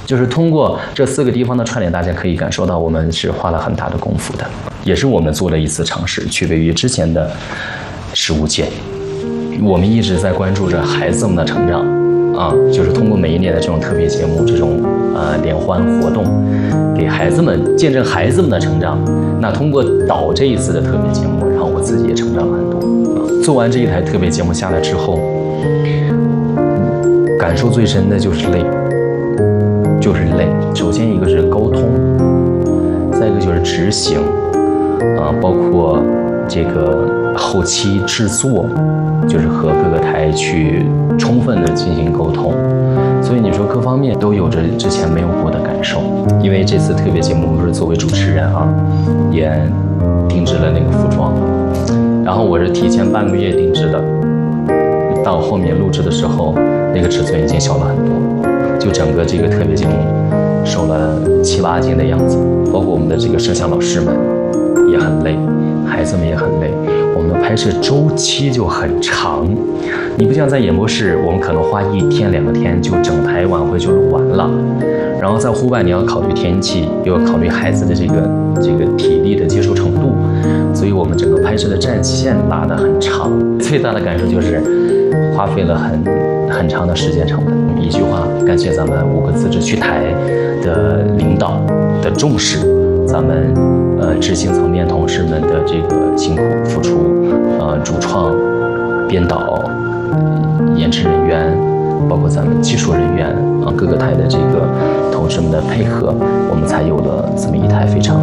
就是通过这4个地方的串联，大家可以感受到我们是花了很大的功夫的，也是我们做了一次尝试，区别于之前的15届。我们一直在关注着孩子们的成长啊，就是通过每一年的这种特别节目，这种联欢活动，给孩子们见证孩子们的成长。那通过导这一次的特别节目，然后我自己也成长了很多。做完这一台特别节目下来之后，感受最深的就是累，就是累。首先一个是沟通，再一个就是执行，包括这个后期制作，就是和各个台去充分的进行沟通。所以你说各方面都有着之前没有过的感受。因为这次特别节目不是作为主持人啊，也定制了那个服装，然后我是提前半个月定制的，到后面录制的时候，那个尺寸已经小了很多，就整个这个特别节目瘦了7、8斤的样子。包括我们的这个摄像老师们也很累，孩子们也很累，我们的拍摄周期就很长。你不像在演播室，我们可能花1天2天就整台晚会就录完了，然后在户外你要考虑天气，又要考虑孩子的这个体力的接受程度，所以我们整个拍摄的战线拉得很长。最大的感受就是花费了很长的时间成本。一句话，感谢咱们5个自治区台的领导的重视，咱们执行层面同事们的这个辛苦付出，主创、编导、演职人员，包括咱们技术人员各个台的这个同事们的配合，我们才有了这么一台非常